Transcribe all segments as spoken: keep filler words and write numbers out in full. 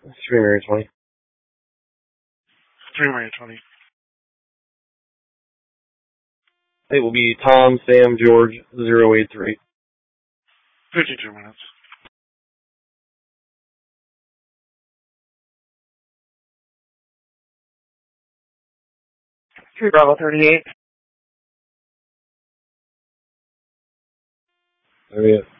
Three Mary twenty. Three Mary twenty. It will be Tom Sam George zero eight three. Fifty-two minutes. Three Bravo thirty-eight. There is.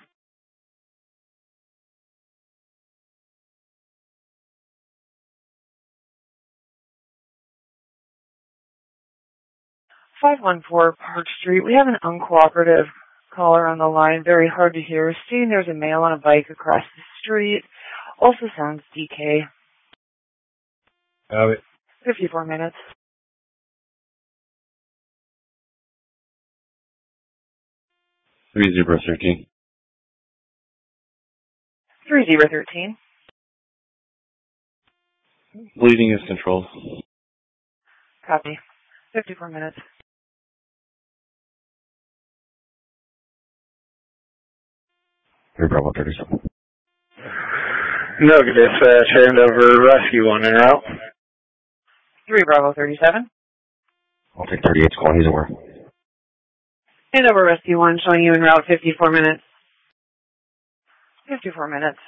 five one four Park Street. We have an uncooperative caller on the line. Very hard to hear. Seeing there's a male on a bike across the street. Also sounds D K. Have it. fifty-four minutes. Three zero thirteen. Three zero thirteen. Bleeding is controlled. Copy. fifty-four minutes. Three Bravo thirty-seven. No, good dispatch, hand over rescue one en route. Three Bravo thirty-seven. I'll take thirty-eight's call, he's aware. Hand over rescue one, showing you en route fifty-four minutes. fifty-four minutes.